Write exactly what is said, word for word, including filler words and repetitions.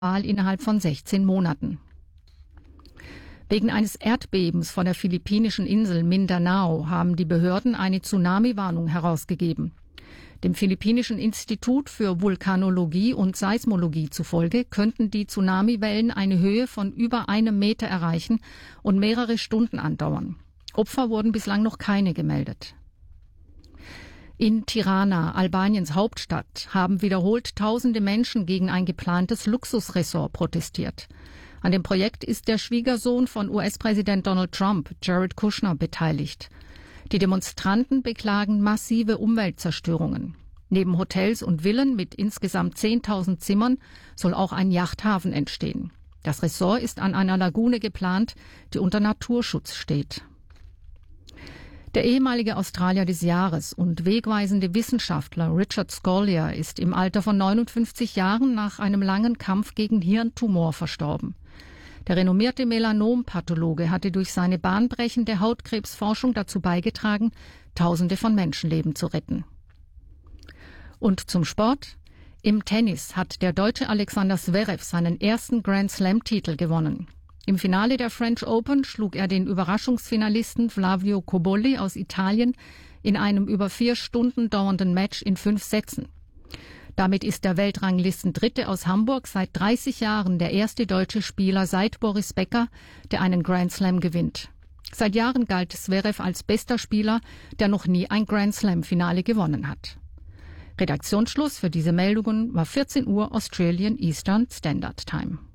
Wahl innerhalb von sechzehn Monaten. Wegen eines Erdbebens vor der philippinischen Insel Mindanao haben die Behörden eine Tsunami-Warnung herausgegeben. Dem Philippinischen Institut für Vulkanologie und Seismologie zufolge könnten die Tsunamiwellen eine Höhe von über einem Meter erreichen und mehrere Stunden andauern. Opfer wurden bislang noch keine gemeldet. In Tirana, Albaniens Hauptstadt, haben wiederholt tausende Menschen gegen ein geplantes Luxusressort protestiert. An dem Projekt ist der Schwiegersohn von U S-Präsident Donald Trump, Jared Kushner, beteiligt. Die Demonstranten beklagen massive Umweltzerstörungen. Neben Hotels und Villen mit insgesamt zehntausend Zimmern soll auch ein Yachthafen entstehen. Das Ressort ist an einer Lagune geplant, die unter Naturschutz steht. Der ehemalige Australier des Jahres und wegweisende Wissenschaftler Richard Scolyer ist im Alter von neunundfünfzig Jahren nach einem langen Kampf gegen Hirntumor verstorben. Der renommierte Melanompathologe hatte durch seine bahnbrechende Hautkrebsforschung dazu beigetragen, Tausende von Menschenleben zu retten. Und zum Sport. Im Tennis hat der Deutsche Alexander Zverev seinen ersten Grand-Slam-Titel gewonnen. Im Finale der French Open schlug er den Überraschungsfinalisten Flavio Cobolli aus Italien in einem über vier Stunden dauernden Match in fünf Sätzen. Damit ist der Weltranglistendritte aus Hamburg seit dreißig Jahren der erste deutsche Spieler seit Boris Becker, der einen Grand Slam gewinnt. Seit Jahren galt Zverev als bester Spieler, der noch nie ein Grand Slam-Finale gewonnen hat. Redaktionsschluss für diese Meldungen war vierzehn Uhr Australian Eastern Standard Time.